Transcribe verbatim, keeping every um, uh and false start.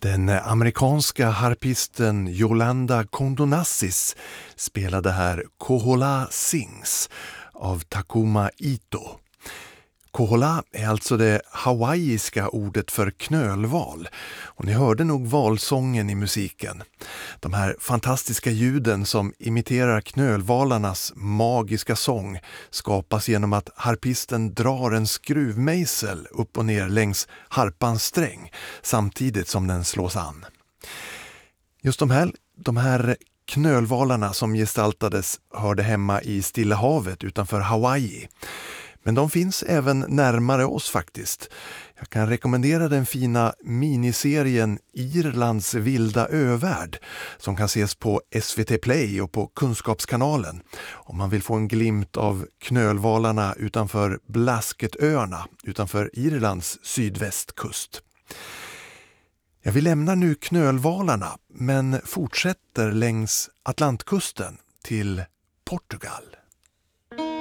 Den amerikanska harpisten Yolanda Kondonassis spelade här Kohola Sings av Takuma Ito. Kohola är alltså det hawaiiska ordet för knölval, och ni hörde nog valsången i musiken. De här fantastiska ljuden som imiterar knölvalarnas magiska sång skapas genom att harpisten drar en skruvmejsel upp och ner längs harpans sträng samtidigt som den slås an. Just de här, de här knölvalarna som gestaltades hörde hemma i Stilla havet utanför Hawaii. Men de finns även närmare oss faktiskt. Jag kan rekommendera den fina miniserien Irlands vilda övärld som kan ses på S V T Play och på Kunskapskanalen om man vill få en glimt av knölvalarna utanför Blasketöarna utanför Irlands sydvästkust. Jag vill lämna nu knölvalarna men fortsätter längs Atlantkusten till Portugal.